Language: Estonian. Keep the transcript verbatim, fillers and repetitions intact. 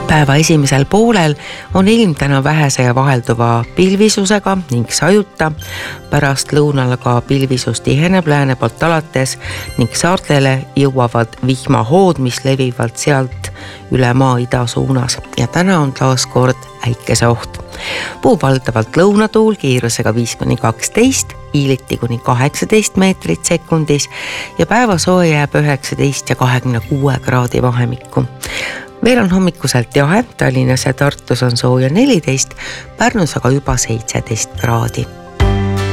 Päeva esimesel poolel on ilm täna vähese ja vahelduva pilvisusega ning sajuta. Pärast lõunal aga pilvisus tiheneb lääne poolt alates ning saartele jõuavad vihmahood, mis levivad sealt üle maa ida suunas. Ja täna on taas kord äikese oht. Puhub valdavalt lõunatuul kiirusega viis kuni kaksteist, hiiliti kuni kaheksateist meetrit sekundis ja päevasoe jääb üheksateist ja kahekümne kuue kraadi vahemikku. Veel on hommikuselt jahe, Tallinnas ja Tartus on sooja neliteist, Pärnus aga juba seitseteist kraadi.